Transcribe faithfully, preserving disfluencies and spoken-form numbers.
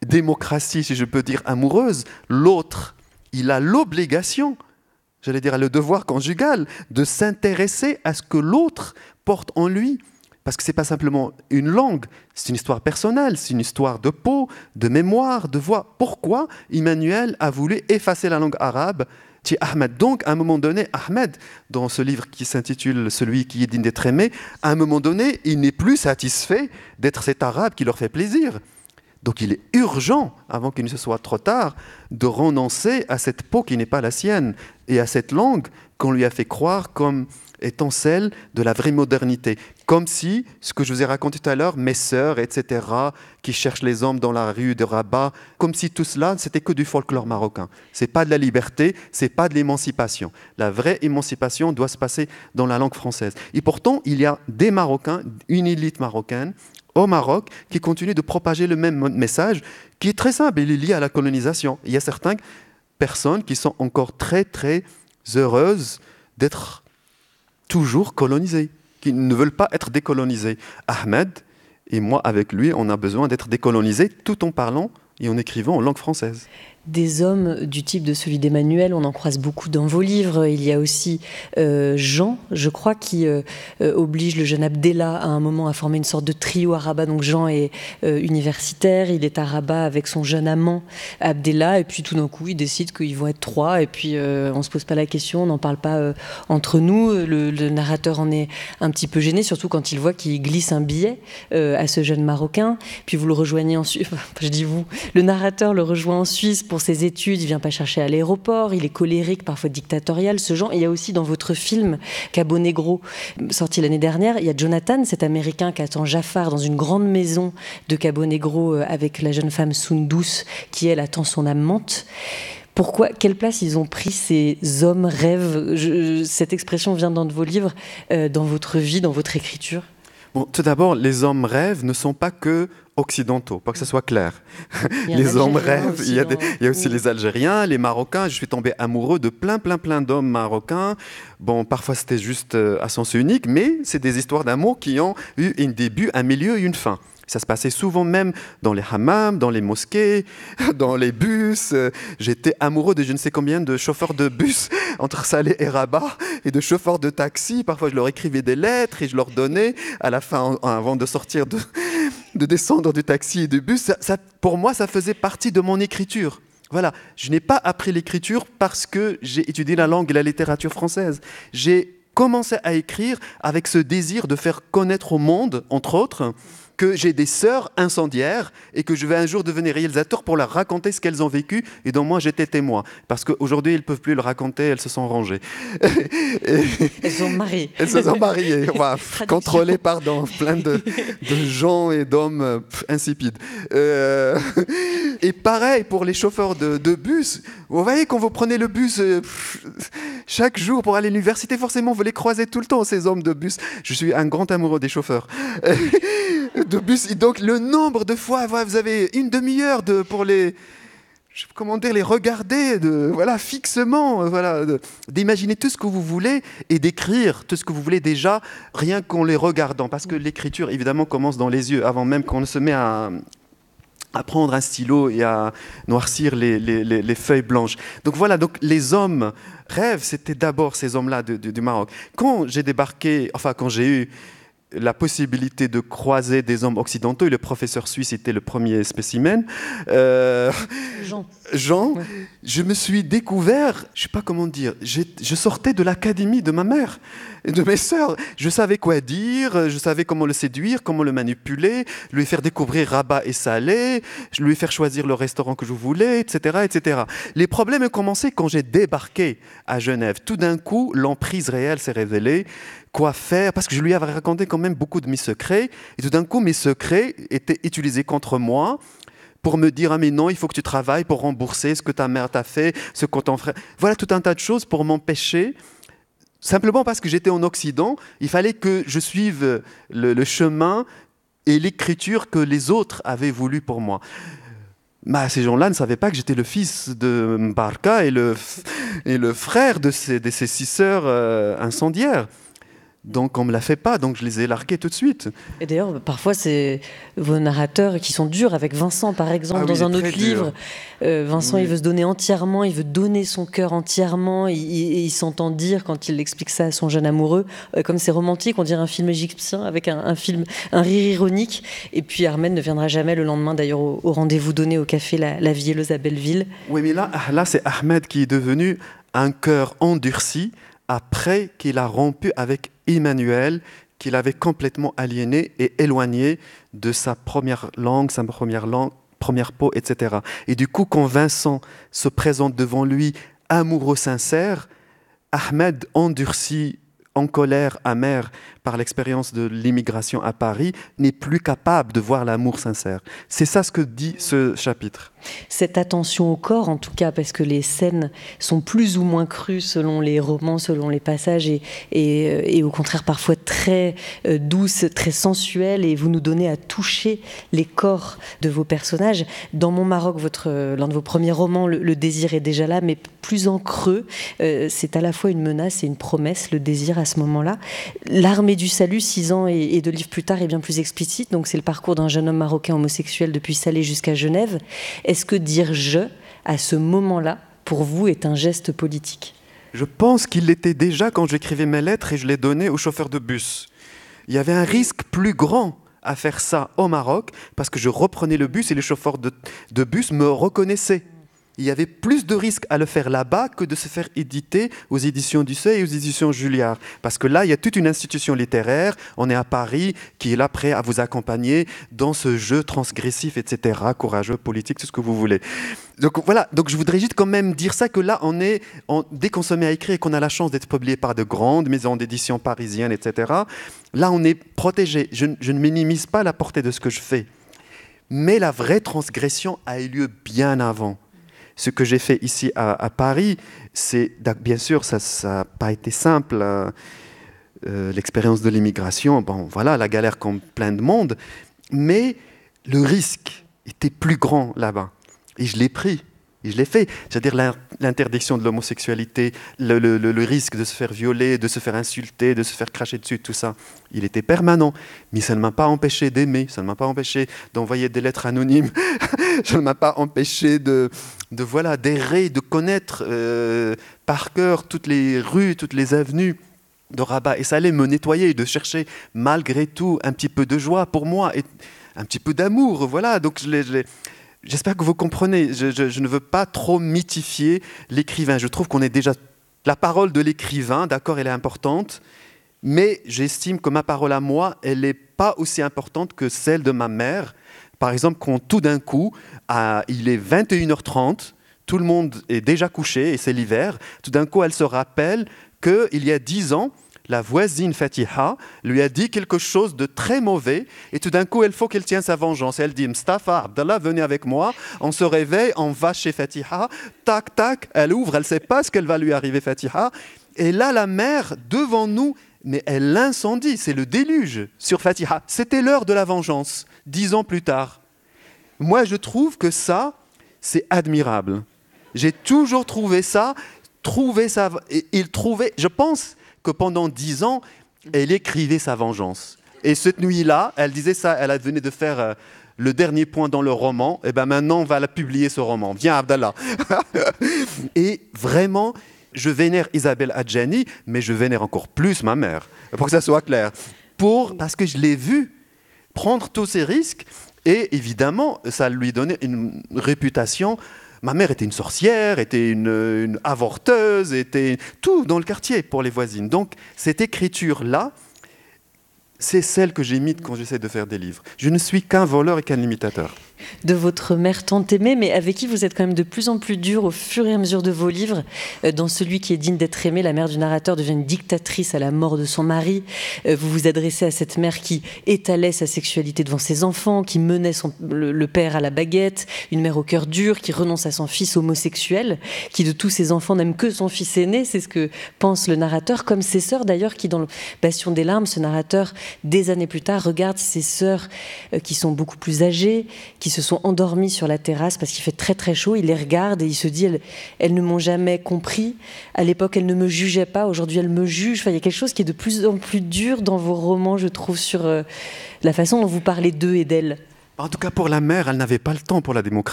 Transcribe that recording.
démocratie, si je peux dire, amoureuse, l'autre, il a l'obligation, j'allais dire le devoir conjugal, de s'intéresser à ce que l'autre porte en lui. Parce que ce n'est pas simplement une langue, c'est une histoire personnelle, c'est une histoire de peau, de mémoire, de voix. Pourquoi Emmanuel a voulu effacer la langue arabe chez Ahmed? Donc, à un moment donné, Ahmed, dans ce livre qui s'intitule « Celui qui est digne d'être aimé », à un moment donné, il n'est plus satisfait d'être cet arabe qui leur fait plaisir. Donc, il est urgent, avant qu'il ne se soit trop tard, de renoncer à cette peau qui n'est pas la sienne et à cette langue qu'on lui a fait croire comme étant celle de la vraie modernité. Comme si, ce que je vous ai raconté tout à l'heure, mes sœurs, et cetera, qui cherchent les hommes dans la rue de Rabat, comme si tout cela, c'était que du folklore marocain. Ce n'est pas de la liberté, ce n'est pas de l'émancipation. La vraie émancipation doit se passer dans la langue française. Et pourtant, il y a des Marocains, une élite marocaine, au Maroc, qui continue de propager le même message, qui est très simple, il est lié à la colonisation. Il y a certaines personnes qui sont encore très, très heureuses d'être toujours colonisés, qui ne veulent pas être décolonisés. Ahmed et moi, avec lui, on a besoin d'être décolonisés tout en parlant et en écrivant en langue française. Des hommes du type de celui d'Emmanuel, on en croise beaucoup dans vos livres. Il y a aussi euh, Jean, je crois, qui euh, euh, oblige le jeune Abdellah à un moment à former une sorte de trio à Rabat. Donc Jean est euh, universitaire, il est à Rabat avec son jeune amant Abdellah, et puis tout d'un coup, ils décident qu'ils vont être trois, et puis euh, on ne se pose pas la question, on n'en parle pas euh, entre nous. Le, le narrateur en est un petit peu gêné, surtout quand il voit qu'il glisse un billet euh, à ce jeune Marocain. Puis vous le rejoignez en Suisse, je dis vous, le narrateur le rejoint en Suisse pour ses études, il ne vient pas chercher à l'aéroport, il est colérique, parfois dictatorial, ce genre. Il y a aussi dans votre film Cabo Negro, sorti l'année dernière, il y a Jonathan, cet Américain qui attend Jafar dans une grande maison de Cabo Negro avec la jeune femme Sundus qui, elle, attend son amante. Pourquoi, quelle place ils ont pris ces hommes rêves? Je, cette expression vient dans de vos livres, euh, dans votre vie, dans votre écriture. Bon, tout d'abord, les hommes rêves ne sont pas que occidentaux, pas que ce soit clair. Les hommes rêvent, il y, a des, il y a aussi oui. les Algériens, les Marocains. Je suis tombé amoureux de plein, plein, plein d'hommes marocains. Bon, parfois c'était juste à sens unique, mais c'est des histoires d'amour qui ont eu un début, un milieu et une fin. Ça se passait souvent même dans les hammams, dans les mosquées, dans les bus. J'étais amoureux de je ne sais combien de chauffeurs de bus entre Salé et Rabat et de chauffeurs de taxi. Parfois, je leur écrivais des lettres et je leur donnais à la fin, avant de sortir, de, de descendre du taxi et du bus. Ça, ça, pour moi, ça faisait partie de mon écriture. Voilà, je n'ai pas appris l'écriture parce que j'ai étudié la langue et la littérature française. J'ai commencé à écrire avec ce désir de faire connaître au monde, entre autres, que j'ai des sœurs incendiaires et que je vais un jour devenir réalisateur pour leur raconter ce qu'elles ont vécu et dont moi j'étais témoin. Parce qu'aujourd'hui, elles ne peuvent plus le raconter, elles se sont rangées. Et elles sont mariées. Elles se sont mariées, enfin, contrôlées par dans, plein de, de gens et d'hommes pff, insipides. Euh, et pareil pour les chauffeurs de, de bus. Vous voyez, quand vous prenez le bus pff, chaque jour pour aller à l'université, forcément, vous les croisez tout le temps, ces hommes de bus. Je suis un grand amoureux des chauffeurs. De bus. Et donc, le nombre de fois, vous avez une demi-heure de, pour les, comment dire, les regarder de, voilà, fixement, voilà, de, d'imaginer tout ce que vous voulez et d'écrire tout ce que vous voulez déjà, rien qu'en les regardant. Parce que l'écriture, évidemment, commence dans les yeux, avant même qu'on ne se met à, à prendre un stylo et à noircir les, les, les, les feuilles blanches. Donc voilà, donc les hommes rêves, c'était d'abord ces hommes-là de, de, du Maroc. Quand j'ai débarqué, enfin, quand j'ai eu la possibilité de croiser des hommes occidentaux, et le professeur suisse était le premier spécimen. Euh, Jean. Jean, ouais. Je me suis découvert, je ne sais pas comment dire, j'ai, je sortais de l'académie de ma mère et de mes sœurs. Je savais quoi dire, je savais comment le séduire, comment le manipuler, lui faire découvrir Rabat et Salé, lui faire choisir le restaurant que je voulais, et cetera, et cetera. Les problèmes ont commencé quand j'ai débarqué à Genève. Tout d'un coup, l'emprise réelle s'est révélée. Quoi faire, parce que je lui avais raconté quand même beaucoup de mes secrets, et tout d'un coup, mes secrets étaient utilisés contre moi pour me dire « Ah mais non, il faut que tu travailles pour rembourser ce que ta mère t'a fait, ce que ton frère... » Voilà tout un tas de choses pour m'empêcher, simplement parce que j'étais en Occident, il fallait que je suive le, le chemin et l'écriture que les autres avaient voulu pour moi. Bah, ces gens-là ne savaient pas que j'étais le fils de Mbarka et le, et le frère de ces, de ces six sœurs euh, incendiaires. Donc on ne me la fait pas, donc je les ai largués tout de suite. Et d'ailleurs, parfois, c'est vos narrateurs qui sont durs, avec Vincent, par exemple, ah, dans oui, un autre livre. Euh, Vincent, oui. il veut se donner entièrement, il veut donner son cœur entièrement, et il, il s'entend dire, quand il explique ça à son jeune amoureux, euh, comme c'est romantique, on dirait un film égyptien, avec un, un, film, un rire ironique. Et puis Ahmed ne viendra jamais le lendemain, d'ailleurs, au, au rendez-vous donné au café La, la Vielleuse à Belleville. Oui, mais là, là c'est Ahmed qui est devenu un cœur endurci, après qu'il a rompu avec Emmanuel, qu'il avait complètement aliéné et éloigné de sa première langue, sa première langue, première peau, et cetera. Et du coup, quand Vincent se présente devant lui, amoureux sincère, Ahmed, endurci, en colère, amer par l'expérience de l'immigration à Paris, n'est plus capable de voir l'amour sincère. C'est ça ce que dit ce chapitre. Cette attention au corps, en tout cas, parce que les scènes sont plus ou moins crues selon les romans, selon les passages, et, et, et au contraire parfois très euh, douces, très sensuelles, et vous nous donnez à toucher les corps de vos personnages. Dans Mon Maroc, votre, l'un de vos premiers romans, le, le désir est déjà là, mais plus en creux. Euh, c'est à la fois une menace et une promesse, le désir à ce moment-là. L'Armée du Salut, six ans et, et deux livres plus tard, est bien plus explicite. Donc c'est le parcours d'un jeune homme marocain homosexuel depuis Salé jusqu'à Genève. Est-ce que dire « je » à ce moment-là, pour vous, est un geste politique ? Je pense qu'il l'était déjà quand j'écrivais mes lettres et je les donnais aux chauffeurs de bus. Il y avait un risque plus grand à faire ça au Maroc parce que je reprenais le bus et les chauffeurs de, de bus me reconnaissaient. Il y avait plus de risques à le faire là-bas que de se faire éditer aux éditions du Seuil et aux éditions Julliard. Parce que là, il y a toute une institution littéraire, on est à Paris, qui est là prêt à vous accompagner dans ce jeu transgressif, et cetera, courageux, politique, tout ce que vous voulez. Donc voilà, donc je voudrais juste quand même dire ça, que là, on est, on, dès qu'on se met à écrire et qu'on a la chance d'être publié par de grandes maisons d'édition parisiennes, et cetera, là, on est protégé. Je, je ne minimise pas la portée de ce que je fais. Mais la vraie transgression a eu lieu bien avant. Ce que j'ai fait ici à, à Paris, c'est, bien sûr, ça n'a pas été simple. Euh, euh, l'expérience de l'immigration, bon, voilà, la galère comme plein de monde, mais le risque était plus grand là-bas. Et je l'ai pris, et je l'ai fait. C'est-à-dire l'interdiction de l'homosexualité, le, le, le risque de se faire violer, de se faire insulter, de se faire cracher dessus, tout ça, il était permanent. Mais ça ne m'a pas empêché d'aimer, ça ne m'a pas empêché d'envoyer des lettres anonymes, ça ne m'a pas empêché de, de voilà, d'errer, de connaître euh, par cœur toutes les rues, toutes les avenues de Rabat. Et ça allait me nettoyer, de chercher malgré tout un petit peu de joie pour moi, et un petit peu d'amour, voilà. Donc je l'ai... Je l'ai J'espère que vous comprenez, je, je, je ne veux pas trop mythifier l'écrivain. Je trouve qu'on est déjà... La parole de l'écrivain, d'accord, elle est importante, mais j'estime que ma parole à moi, elle n'est pas aussi importante que celle de ma mère. Par exemple, quand tout d'un coup, à, il est vingt et une heures trente, tout le monde est déjà couché et c'est l'hiver, tout d'un coup, elle se rappelle qu'il y a dix ans, la voisine Fatiha lui a dit quelque chose de très mauvais et tout d'un coup, il faut qu'elle tienne sa vengeance. Elle dit « Mustafa, Abdallah, venez avec moi. » On se réveille, on va chez Fatiha. Tac, tac, elle ouvre, elle ne sait pas ce qu'elle va lui arriver, Fatiha. Et là, la mère, devant nous, mais elle l'incendie, c'est le déluge sur Fatiha. C'était l'heure de la vengeance, dix ans plus tard. Moi, je trouve que ça, c'est admirable. J'ai toujours trouvé ça, trouvé ça, et il trouvait, je pense... que pendant dix ans, elle écrivait sa vengeance. Et cette nuit-là, elle disait ça, elle venait de faire euh, le dernier point dans le roman, et bien maintenant, on va la publier, ce roman. Viens, Abdallah. Et vraiment, je vénère Isabelle Adjani, mais je vénère encore plus ma mère, pour que ça soit clair. Pour, parce que je l'ai vue prendre tous ces risques, et évidemment, ça lui donnait une réputation. Ma mère était une sorcière, était une, une avorteuse, était tout dans le quartier pour les voisines. Donc, cette écriture-là, c'est celle que j'imite quand j'essaie de faire des livres. Je ne suis qu'un voleur et qu'un imitateur. De votre mère tant aimée, mais avec qui vous êtes quand même de plus en plus dur au fur et à mesure de vos livres. Dans celui qui est digne d'être aimé, la mère du narrateur devient une dictatrice à la mort de son mari. Vous vous adressez à cette mère qui étalait sa sexualité devant ses enfants, qui menait son, le, le père à la baguette, une mère au cœur dur, qui renonce à son fils homosexuel, qui de tous ses enfants n'aime que son fils aîné, c'est ce que pense le narrateur, comme ses sœurs d'ailleurs, qui dans le Bastion des larmes, ce narrateur, des années plus tard, regarde ses sœurs qui sont beaucoup plus âgées, qui se sont endormis sur la terrasse parce qu'il fait très très chaud. Il les regarde et il se dit, elles, elles ne m'ont jamais compris. À l'époque, elles ne me jugeaient pas. Aujourd'hui, elles me jugent. Enfin, il y a quelque chose qui est de plus en plus dur dans vos romans, je trouve, sur euh, la façon dont vous parlez d'eux et d'elles. En tout cas, pour la mère, elle n'avait pas le temps pour la démocratie.